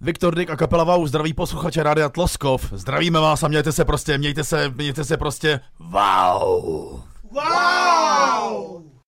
Viktor Dyk a kapela Wow zdraví posluchače Rádia Tloskov. Zdravíme vás a mějte se prostě wow! Wow!